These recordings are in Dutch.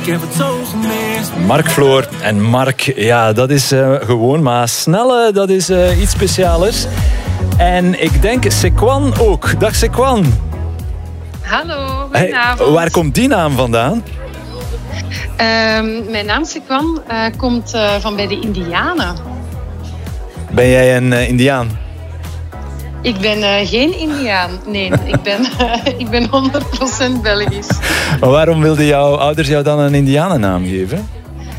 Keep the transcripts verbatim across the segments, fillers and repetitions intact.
Ik heb het zo gemist. Mark Floor en Mark, ja, dat is uh, gewoon, maar Snelle, dat is uh, iets specialers. En ik denk Sequan ook. Dag Sequan. Hallo, goedenavond. Hey, waar komt die naam vandaan? Uh, mijn naam Sequan uh, komt uh, van bij de Indianen. Ben jij een uh, Indiaan? Ik ben uh, geen Indiaan, nee. ik, ben, uh, ik ben honderd procent Belgisch. Maar waarom wilden jouw ouders jou dan een Indianennaam geven?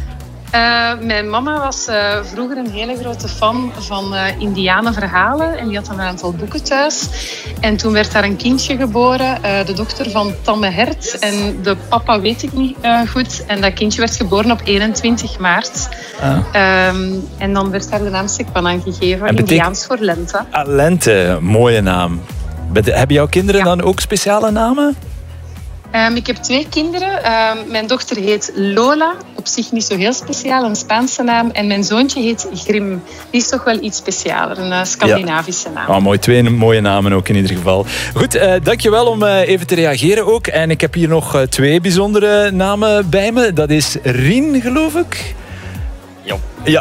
Uh, mijn mama was uh, vroeger een hele grote fan van uh, Indianenverhalen. En die had een aantal boeken thuis. En toen werd daar een kindje geboren, uh, de dochter van Tamme Hert. En de papa weet ik niet uh, goed. En dat kindje werd geboren op eenentwintig maart. Ah. Um, en dan werd daar de naam Sequan aan gegeven. Betek... Indiaans voor lente. Ah, lente, mooie naam. Hebben jouw kinderen ja. dan ook speciale namen? Um, ik heb twee kinderen. Um, mijn dochter heet Lola, op zich niet zo heel speciaal, een Spaanse naam. En mijn zoontje heet Grim. Die is toch wel iets specialer, een uh, Scandinavische naam. Ja. Oh, mooi, twee mooie namen ook in ieder geval. Goed, uh, dankjewel om uh, even te reageren ook. En ik heb hier nog uh, twee bijzondere namen bij me. Dat is Rien, geloof ik. Ja. Ja.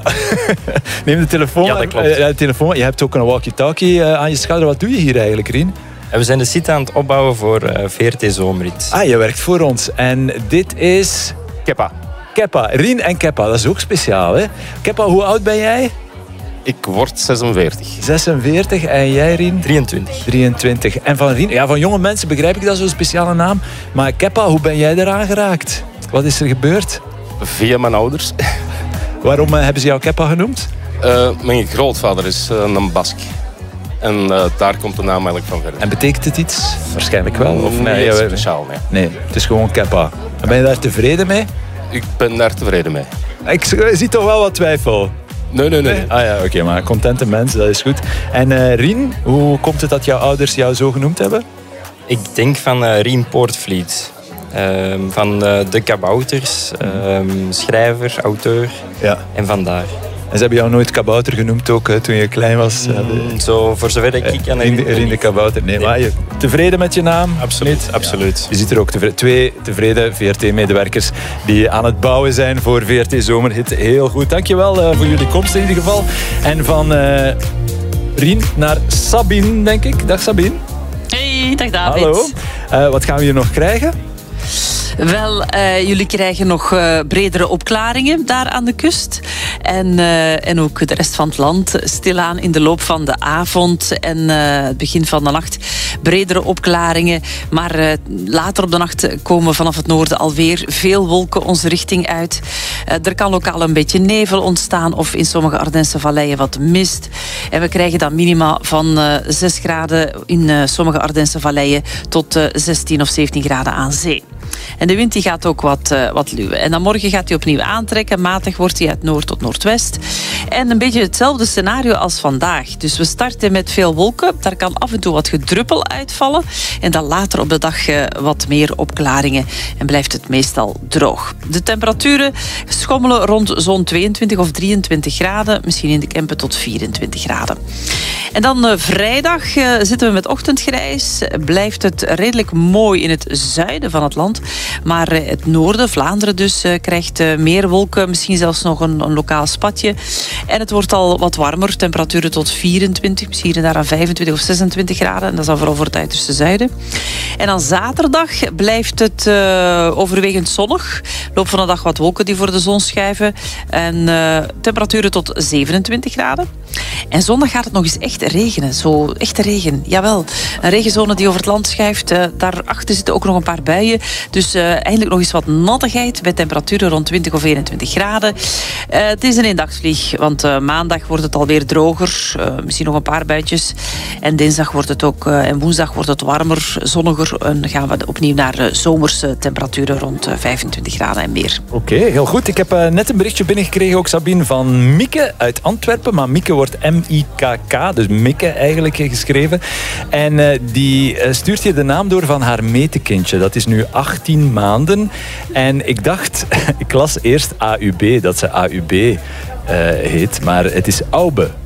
Neem de telefoon. Ja, dat klopt. Uh, de telefoon. Je hebt ook een walkie-talkie uh, aan je schouder. Wat doe je hier eigenlijk, Rien? We zijn de site aan het opbouwen voor uh, V R T Zomerrit. Ah, je werkt voor ons. En dit is... Keppa. Keppa. Rien en Keppa, dat is ook speciaal, hè? Keppa, hoe oud ben jij? Ik word zesenveertig. zesenveertig. En jij, Rien? drieëntwintig. drieëntwintig. En van Rien, ja, van jonge mensen begrijp ik dat zo'n speciale naam. Maar Keppa, hoe ben jij eraan geraakt? Wat is er gebeurd? Via mijn ouders. Waarom uh, hebben ze jou Keppa genoemd? Uh, mijn grootvader is uh, een Bask. En uh, daar komt de naam eigenlijk van verder. En betekent het iets? Waarschijnlijk wel. Of nee, nee, speciaal, nee. Nee, het is gewoon Keppa. En ben je daar tevreden mee? Ik ben daar tevreden mee. Ik zie toch wel wat twijfel. Nee, nee, nee. nee. Ah ja, oké, okay, maar contente mensen, dat is goed. En uh, Rien, hoe komt het dat jouw ouders jou zo genoemd hebben? Ik denk van uh, Rien Poortvliet. Uh, van uh, De Kabouters, uh, schrijver, auteur. Ja. En vandaar. En ze hebben jou nooit kabouter genoemd, ook hè, toen je klein was? Mm, zo, voor zover ik ik kan herinneren. Rien de Kabouter. Nee, nee. Maar je tevreden met je naam? Absoluut, absoluut. Ja. Je ziet er ook tevreden, twee tevreden V R T-medewerkers die aan het bouwen zijn voor V R T Zomerhit. Heel goed. Dankjewel uh, voor jullie komst in ieder geval. En van uh, Rien naar Sabine, denk ik. Dag Sabine. Hey, dag David. Hallo. Uh, wat gaan we hier nog krijgen? Wel, uh, jullie krijgen nog uh, bredere opklaringen daar aan de kust. En, uh, en ook de rest van het land stilaan in de loop van de avond en uh, het begin van de nacht. Bredere opklaringen. Maar uh, later op de nacht komen vanaf het noorden alweer veel wolken onze richting uit. Uh, er kan lokaal een beetje nevel ontstaan of in sommige Ardense valleien wat mist. En we krijgen dan minima van uh, zes graden in uh, sommige Ardense valleien tot uh, zestien of zeventien graden aan zee. En de wind die gaat ook wat, uh, wat luwen. En dan morgen gaat hij opnieuw aantrekken. Matig wordt hij uit noord tot noordwest. En een beetje hetzelfde scenario als vandaag. Dus we starten met veel wolken. Daar kan af en toe wat gedruppel uitvallen. En dan later op de dag uh, wat meer opklaringen. En blijft het meestal droog. De temperaturen schommelen rond zo'n tweeëntwintig of drieëntwintig graden. Misschien in de Kempen tot vierentwintig graden. En dan uh, vrijdag uh, zitten we met ochtendgrijs. Blijft het redelijk mooi in het zuiden van het land. Maar uh, het noorden, Vlaanderen dus, uh, krijgt uh, meer wolken. Misschien zelfs nog een, een lokaal spatje. En het wordt al wat warmer. Temperaturen tot vierentwintig, misschien hier en daar aan vijfentwintig of zesentwintig graden. En dat is dan vooral voor het uiterste zuiden. En dan zaterdag blijft het uh, overwegend zonnig. Loop van de dag wat wolken die voor de zon schuiven. En uh, temperaturen tot zevenentwintig graden. En zondag gaat het nog eens echt regenen. Zo, echte regen. Jawel. Een regenzone die over het land schuift. Uh, daarachter zitten ook nog een paar buien. Dus uh, eigenlijk nog eens wat nattigheid bij temperaturen rond twintig of eenentwintig graden. Uh, het is een eendagsvlieg, want uh, maandag wordt het alweer droger. Uh, misschien nog een paar buitjes. En dinsdag wordt het ook, uh, en woensdag wordt het warmer, zonniger. En gaan we opnieuw naar uh, zomerse temperaturen rond uh, vijfentwintig graden en meer. Oké, okay, heel goed. Ik heb uh, net een berichtje binnengekregen, ook Sabine, van Mieke uit Antwerpen. Maar Mieke wordt M I K K, dus Mikke eigenlijk geschreven. En uh, die uh, stuurt hier de naam door van haar metekindje. Dat is nu achttien maanden. En ik dacht, ik las eerst A U B, dat ze A U B uh, heet. Maar het is Aube.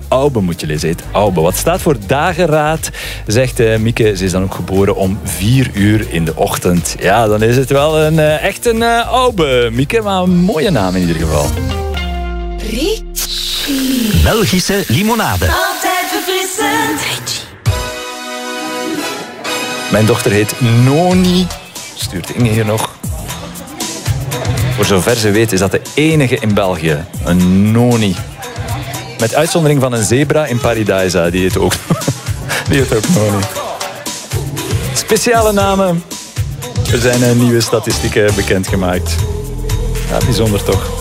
Aube moet je lezen. Heet Aube. Wat staat voor dageraad, zegt uh, Mieke. Ze is dan ook geboren om vier uur in de ochtend. Ja, dan is het wel een, uh, echt een uh, Aube, Mieke. Maar een mooie naam in ieder geval. Ritchie. Belgische limonade. Altijd verfrissend. Ritchie. Mijn dochter heet Noni. Stuurt Inge hier nog. Voor zover ze weet is dat de enige in België. Een Noni. Met uitzondering van een zebra in Paradise. Die heet ook, die heet ook Noni. Speciale namen. Er zijn nieuwe statistieken bekendgemaakt. Ja, bijzonder toch.